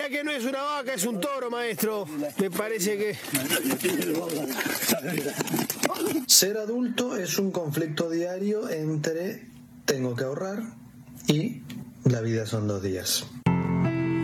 que no es una vaca, es un toro, maestro. Me parece que... Ser adulto es un conflicto diario entre tengo que ahorrar y la vida son 2 días.